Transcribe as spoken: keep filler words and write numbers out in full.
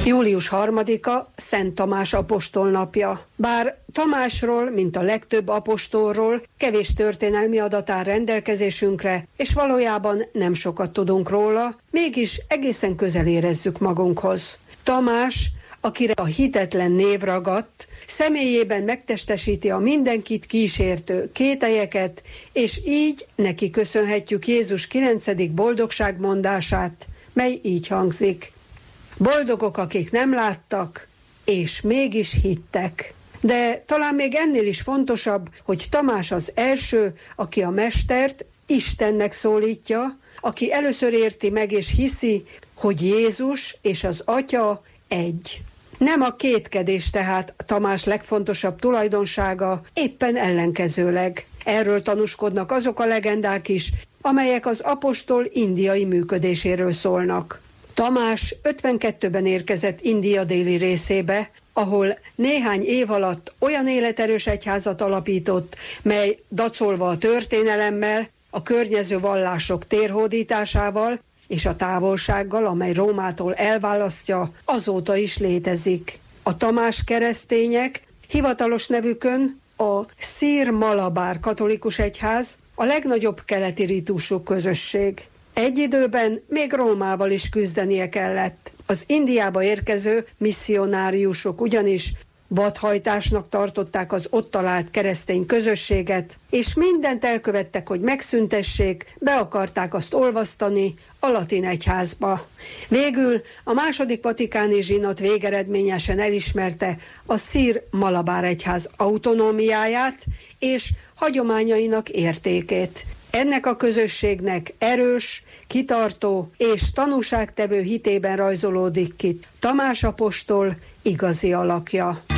július harmadika Szent Tamás apostol napja. Bár Tamásról, mint a legtöbb apostolról, kevés történelmi adat áll rendelkezésünkre, és valójában nem sokat tudunk róla, mégis egészen közel érezzük magunkhoz. Tamás, akire a hitetlen név ragadt, személyében megtestesíti a mindenkit kísértő kételyeket, és így neki köszönhetjük Jézus kilencedik boldogságmondását, mely így hangzik: boldogok, akik nem láttak, és mégis hittek. De talán még ennél is fontosabb, hogy Tamás az első, aki a mestert Istennek szólítja, aki először érti meg és hiszi, hogy Jézus és az Atya egy. Nem a kétkedés tehát Tamás legfontosabb tulajdonsága, éppen ellenkezőleg. Erről tanúskodnak azok a legendák is, amelyek az apostol indiai működéséről szólnak. Tamás ötvenkettőben érkezett India déli részébe, ahol néhány év alatt olyan életerős egyházat alapított, mely dacolva a történelemmel, a környező vallások térhódításával és a távolsággal, amely Rómától elválasztja, azóta is létezik. A Tamás keresztények hivatalos nevükön a Szír Malabár katolikus egyház, a legnagyobb keleti ritusú közösség. Egy időben még Rómával is küzdenie kellett. Az Indiába érkező misszionáriusok ugyanis vadhajtásnak tartották az ott talált keresztény közösséget, és mindent elkövettek, hogy megszüntessék, be akarták azt olvasztani a latin egyházba. Végül a második vatikáni zsinat végeredményesen elismerte a Szír Malabár egyház autonómiáját és hagyományainak értékét. Ennek a közösségnek erős, kitartó és tanúságtevő hitében rajzolódik ki Tamás apostol igazi alakja.